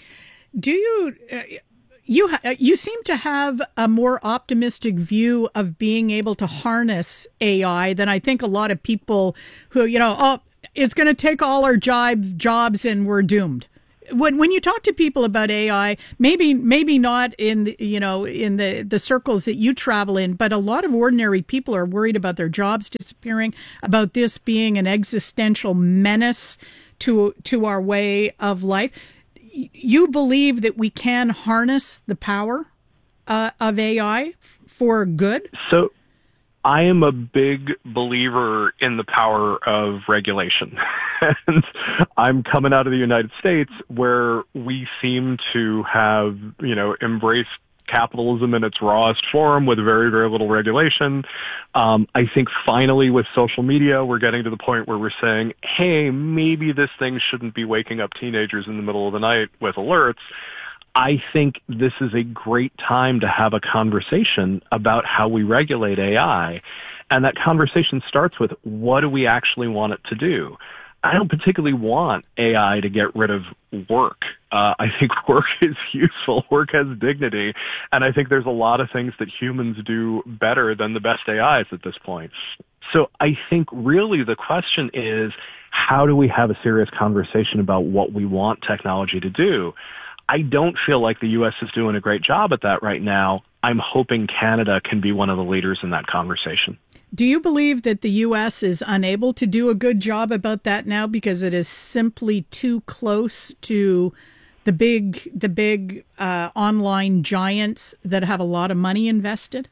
Do you uh, you ha- you seem to have a more optimistic view of being able to harness A I than I think a lot of people who, you know, oh, it's going to take all our job jobs and we're doomed. When when you talk to people about A I, maybe maybe not in the, you know in the, the circles that you travel in, but a lot of ordinary people are worried about their jobs disappearing, about this being an existential menace to to our way of life. You believe that we can harness the power uh, of A I f- for good? So I am a big believer in the power of regulation. And I'm coming out of the United States, where we seem to have, you know, embraced capitalism in its rawest form with very, very little regulation. Um, I think finally with social media, we're getting to the point where we're saying, hey, maybe this thing shouldn't be waking up teenagers in the middle of the night with alerts. I think this is a great time to have a conversation about how we regulate A I. And that conversation starts with, what do we actually want it to do? I don't particularly want A I to get rid of work. Uh, I think work is useful. Work has dignity. And I think there's a lot of things that humans do better than the best A Is at this point. So I think really the question is, how do we have a serious conversation about what we want technology to do? I don't feel like the U S is doing a great job at that right now. I'm hoping Canada can be one of the leaders in that conversation. Do you believe that the U S is unable to do a good job about that now because it is simply too close to the big, the big uh, online giants that have a lot of money invested?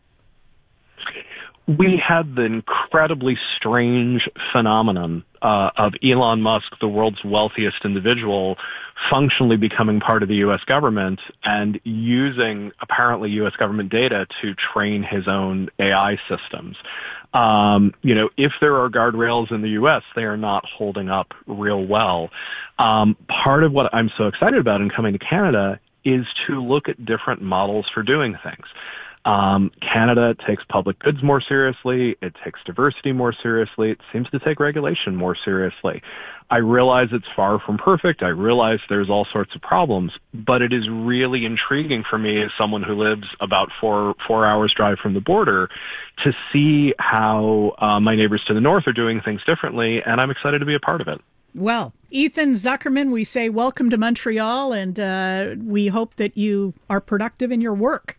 We had the incredibly strange phenomenon uh, of Elon Musk, the world's wealthiest individual, functionally becoming part of the U S government and using apparently U S government data to train his own A I systems. Um, you know, if there are guardrails in the U S, they are not holding up real well. Um, part of what I'm so excited about in coming to Canada is to look at different models for doing things. Um, Canada takes public goods more seriously. It takes diversity more seriously. It seems to take regulation more seriously. I realize it's far from perfect. I realize there's all sorts of problems, but it is really intriguing for me as someone who lives about four, four hours drive from the border to see how uh, my neighbors to the north are doing things differently, and I'm excited to be a part of it. Well, Ethan Zuckerman, we say welcome to Montreal, and uh, we hope that you are productive in your work.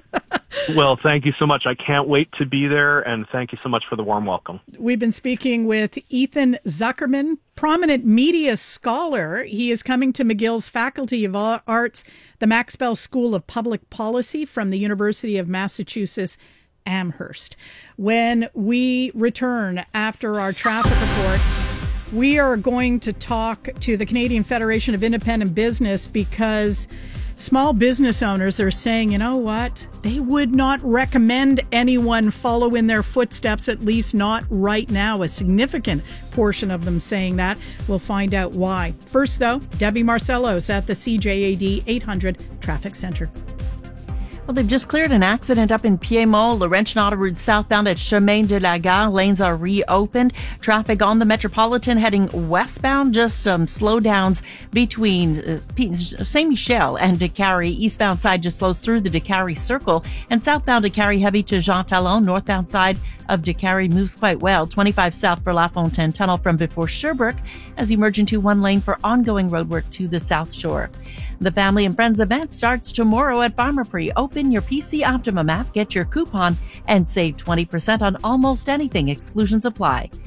Well, thank you so much. I can't wait to be there, and thank you so much for the warm welcome. We've been speaking with Ethan Zuckerman, prominent media scholar. He is coming to McGill's Faculty of Arts, the Max Bell School of Public Policy from the University of Massachusetts Amherst. When we return after our traffic report, we are going to talk to the Canadian Federation of Independent Business, because small business owners are saying, you know what, they would not recommend anyone follow in their footsteps, at least not right now. A significant portion of them saying that. We'll find out why. First, though, Debbie Marcellos at the C J A D eight hundred Traffic Center. Well, they've just cleared an accident up in Piedmont. Laurentian Autoroute southbound at Chemin de la Gare. Lanes are reopened. Traffic on the Metropolitan heading westbound. Just some slowdowns between uh, Saint Michel and Décarie. Eastbound side just slows through the Décarie Circle. And southbound Décarie heavy to Jean Talon. Northbound side of Décarie moves quite well. twenty-five south for La Fontaine Tunnel from before Sherbrooke as you merge into one lane for ongoing roadwork to the South Shore. The Family and Friends event starts tomorrow at Pharmaprix. Open your P C Optimum app, get your coupon, and save twenty percent on almost anything. Exclusions apply.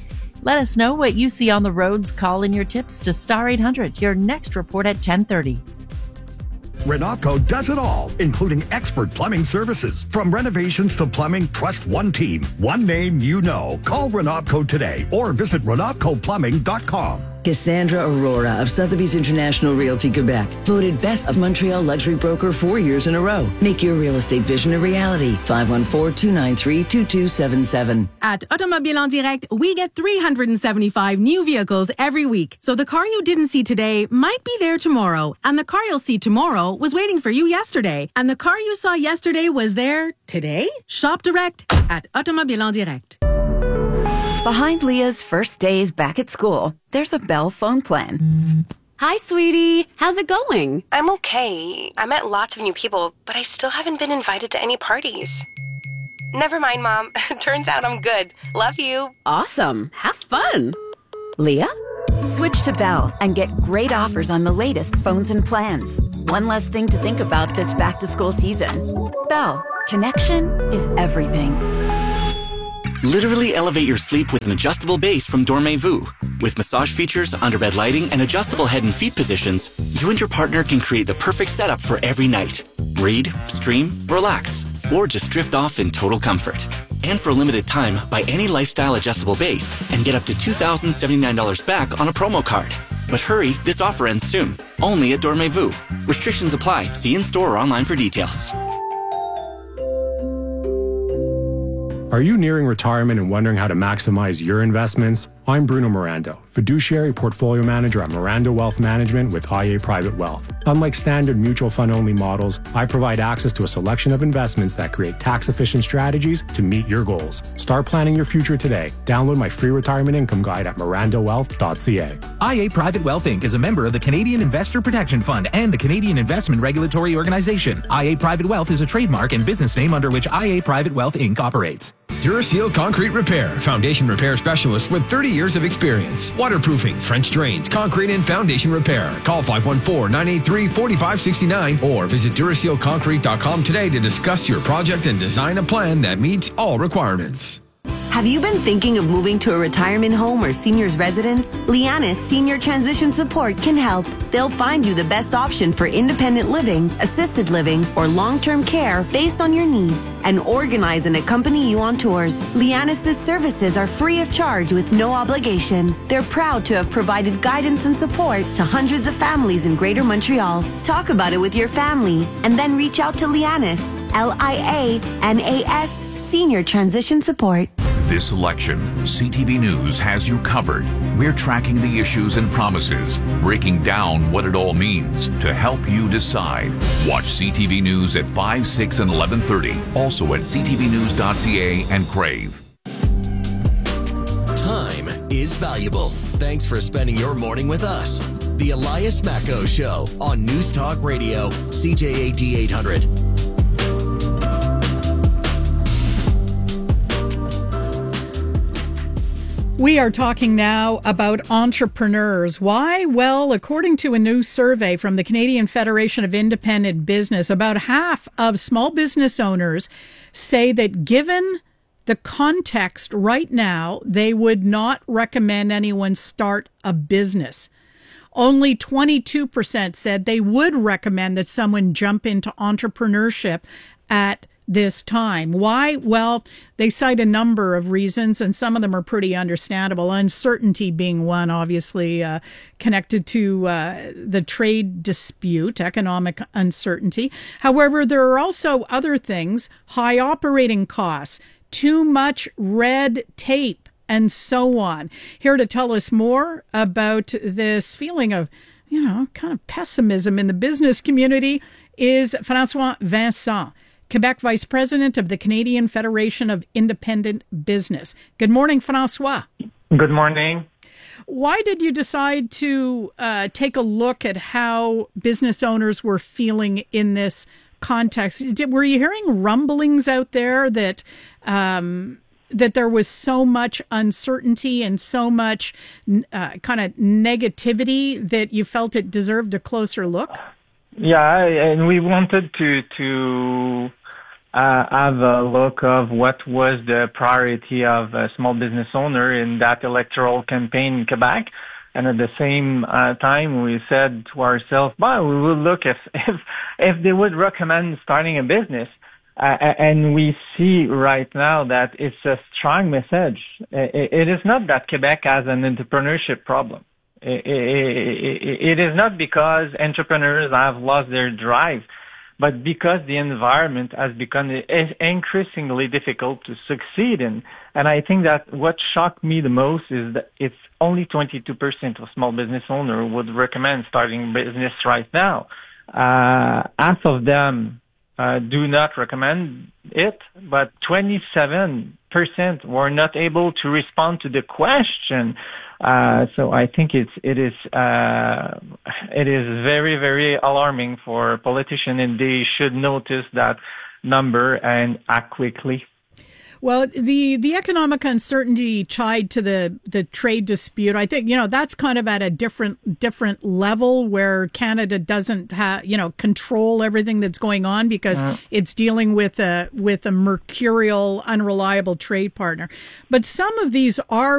Let us know what you see on the roads. Call in your tips to Star eight hundred. Your next report at ten thirty. Renopco does it all, including expert plumbing services. From renovations to plumbing, trust one team, one name you know. Call Renopco today or visit renopco plumbing dot com. Cassandra Aurora of Sotheby's International Realty Quebec, voted Best of Montreal Luxury Broker four years in a row. Make your real estate vision a reality. five one four, two nine three, two two seven seven. At Automobile en Direct, we get three hundred seventy-five new vehicles every week. So the car you didn't see today might be there tomorrow. And the car you'll see tomorrow was waiting for you yesterday. And the car you saw yesterday was there today? Shop direct at Automobile en Direct. Behind Leah's first days back at school, there's a Bell phone plan. Hi, sweetie. How's it going? I'm okay. I met lots of new people, but I still haven't been invited to any parties. Never mind, Mom. Turns out I'm good. Love you. Awesome. Have fun. Leah? Switch to Bell and get great offers on the latest phones and plans. One less thing to think about this back-to-school season. Bell. Connection is everything. Literally elevate your sleep with an adjustable base from Dormez-vous. With massage features, underbed lighting, and adjustable head and feet positions, you and your partner can create the perfect setup for every night. Read, stream, relax, or just drift off in total comfort. And for a limited time, buy any lifestyle adjustable base and get up to two thousand seventy-nine dollars back on a promo card. But hurry, this offer ends soon. Only at Dormez-vous. Restrictions apply. See in-store or online for details. Are you nearing retirement and wondering how to maximize your investments? I'm Bruno Mirando, fiduciary portfolio manager at Mirando Wealth Management with I A Private Wealth. Unlike standard mutual fund only models, I provide access to a selection of investments that create tax-efficient strategies to meet your goals. Start planning your future today. Download my free retirement income guide at mirando wealth dot c a. I A Private Wealth Incorporated is a member of the Canadian Investor Protection Fund and the Canadian Investment Regulatory Organization. I A Private Wealth is a trademark and business name under which I A Private Wealth Incorporated operates. Duraseal Concrete Repair, foundation repair specialist with thirty years of experience. Waterproofing, French drains, concrete and foundation repair. Call five one four, nine eight three, four five six nine or visit duraseal concrete dot com today to discuss your project and design a plan that meets all requirements. Have you been thinking of moving to a retirement home or seniors residence? Lianis Senior Transition Support can help. They'll find you the best option for independent living, assisted living, or long-term care based on your needs and organize and accompany you on tours. Lianis' services are free of charge with no obligation. They're proud to have provided guidance and support to hundreds of families in Greater Montreal. Talk about it with your family and then reach out to Lianis, L I A N A S Senior Transition Support. This election, C T V News has you covered. We're tracking the issues and promises, breaking down what it all means to help you decide. Watch C T V News at five, six, and eleven thirty. Also at c t v news dot c a and Crave. Time is valuable. Thanks for spending your morning with us. The Elias Macco Show on News Talk Radio, C J A D eight hundred. We are talking now about entrepreneurs. Why? Well, according to a new survey from the Canadian Federation of Independent Business, about half of small business owners say that given the context right now, they would not recommend anyone start a business. Only twenty-two percent said they would recommend that someone jump into entrepreneurship at this time. Why? Well, they cite a number of reasons, and some of them are pretty understandable. Uncertainty being one, obviously, uh, connected to uh, the trade dispute, economic uncertainty. However, there are also other things, high operating costs, too much red tape, and so on. Here to tell us more about this feeling of, you know, kind of pessimism in the business community is François Vincent, Quebec Vice President of the Canadian Federation of Independent Business. Good morning, François. Good morning. Why did you decide to uh, take a look at how business owners were feeling in this context? Did, were you hearing rumblings out there that um, that there was so much uncertainty and so much uh, kind of negativity that you felt it deserved a closer look? Yeah, and we wanted to to uh, have a look of what was the priority of a small business owner in that electoral campaign in Quebec. And at the same uh, time, we said to ourselves, well, we will look if, if, if they would recommend starting a business. Uh, and we see right now that it's a strong message. It, it is not that Quebec has an entrepreneurship problem. It, it, it is not because entrepreneurs have lost their drive, but because the environment has become increasingly difficult to succeed in. And I think that what shocked me the most is that it's only twenty-two percent of small business owners would recommend starting business right now. Uh, half of them Uh, do not recommend it, but twenty-seven percent were not able to respond to the question. Uh, so I think it's, it is, uh, it is very, very alarming for politicians, and they should notice that number and act quickly. Well, the, the economic uncertainty tied to the, the trade dispute, I think, you know, that's kind of at a different, different level where Canada doesn't have, you know, control everything that's going on because uh. it's dealing with a, with a mercurial, unreliable trade partner. But some of these are